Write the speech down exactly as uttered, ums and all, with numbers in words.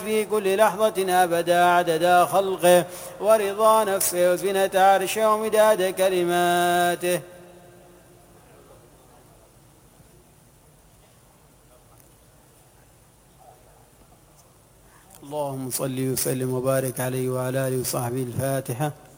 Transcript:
في كل لحظة أبدا عدد خلقه ورضا نفسه وزنة عرشه ومداد كلماته. اللهم صل وسلم وبارك عليه وعلى آله وصحبه. الفاتحة.